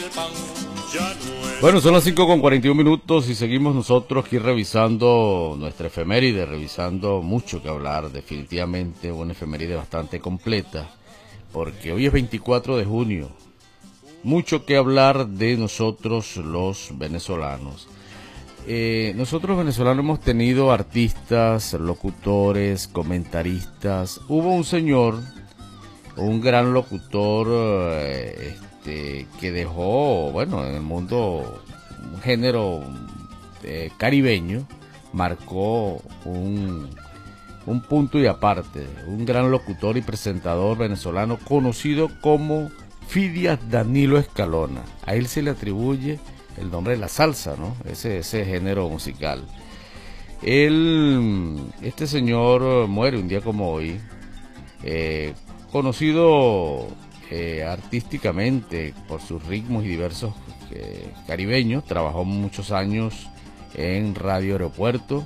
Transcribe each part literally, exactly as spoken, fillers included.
Bueno, son las cinco con cuarenta y un minutos y seguimos nosotros aquí revisando nuestra efeméride, revisando mucho que hablar, definitivamente una efeméride bastante completa, porque hoy es veinticuatro de junio, mucho que hablar de nosotros los venezolanos. Eh, nosotros venezolanos hemos tenido artistas, locutores, comentaristas. Hubo un señor, un gran locutor eh, este, que dejó, bueno, en el mundo un género eh, caribeño, marcó un, un punto y aparte, un gran locutor y presentador venezolano conocido como Fidias Danilo Escalona. A él se le atribuye el nombre de la salsa, ¿no? Ese, ese género musical. Él, este señor muere un día como hoy, eh, conocido eh, artísticamente por sus ritmos y diversos eh, caribeños. Trabajó muchos años en Radio Aeropuerto,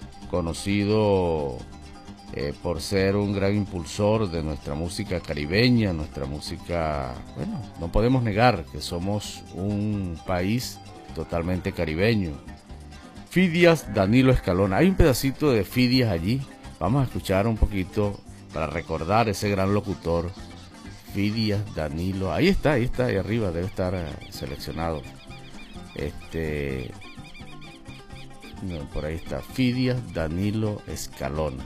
conocido eh, por ser un gran impulsor de nuestra música caribeña, nuestra música, bueno, no podemos negar que somos un país totalmente caribeño. Fidias Danilo Escalona, hay un pedacito de Fidias allí, vamos a escuchar un poquito para recordar ese gran locutor, Fidias Danilo. Ahí está, ahí está, ahí arriba debe estar uh, seleccionado. Este, no, por ahí está, Fidias Danilo Escalona.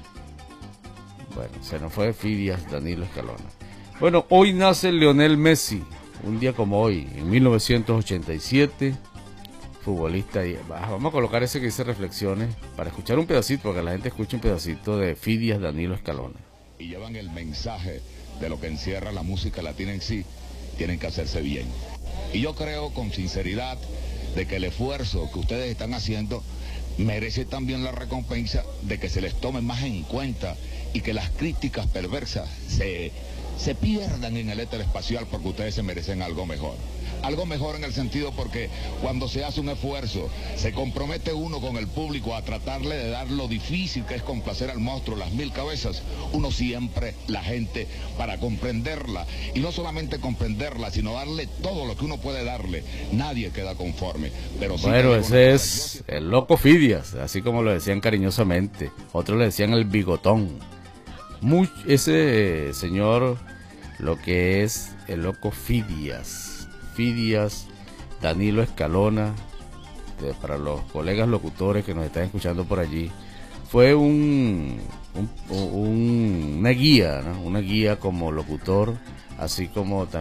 Bueno, se nos fue Fidias Danilo Escalona. Bueno, hoy nace Lionel Messi, un día como hoy, en mil novecientos ochenta y siete, futbolista. Y vamos a colocar ese que dice reflexiones para escuchar un pedacito, para que la gente escuche un pedacito de Fidias Danilo Escalona. Y llevan el mensaje de lo que encierra la música latina en sí, tienen que hacerse bien. Y yo creo con sinceridad de que el esfuerzo que ustedes están haciendo merece también la recompensa de que se les tome más en cuenta y que las críticas perversas se, se pierdan en el éter espacial, porque ustedes se merecen algo mejor. Algo mejor en el sentido porque cuando se hace un esfuerzo, se compromete uno con el público a tratarle de dar lo difícil que es complacer al monstruo, las mil cabezas, uno siempre, la gente, para comprenderla, y no solamente comprenderla, sino darle todo lo que uno puede darle, nadie queda conforme. Pero sí, bueno, ese es el loco Fidias, así como lo decían cariñosamente, otros le decían el bigotón. Muy, ese señor, lo que es el loco Fidias. Fidias Danilo Escalona, de, para los colegas locutores que nos están escuchando por allí, fue un, un, un una guía, ¿no? Una guía como locutor, así como también